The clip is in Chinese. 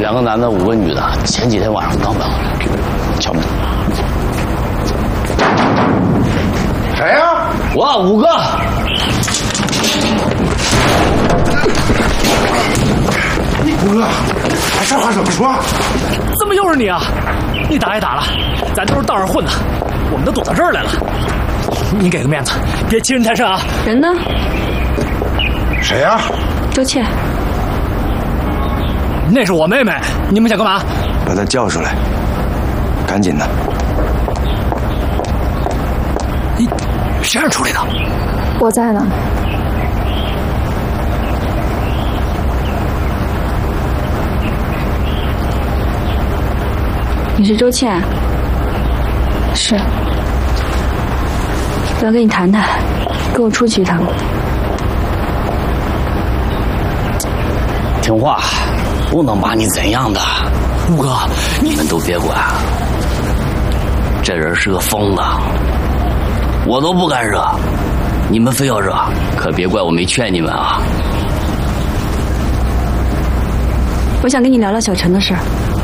2个男的5个女的，前几天晚上刚搬回来，敲门。 谁呀？ 我5个。 5个，还这话怎么说？ 怎么又是你啊？你打也打了，咱都是道上混的，我们都躲到这儿来了。你给个面子，别欺人太甚啊！ 人呢？ 谁呀？ 周倩。 那是我妹妹，你们想干嘛？ 把她叫出来，赶紧的。 谁让你处理的？ 我在呢。你是周倩？是。我要跟你谈谈，跟我出去一趟。 听话，不能把你怎样的。 5哥， 你们都别管，这人是个疯子，我都不敢惹，你们非要惹，可别怪我没劝你们啊。 我想跟你聊聊小陈的事儿。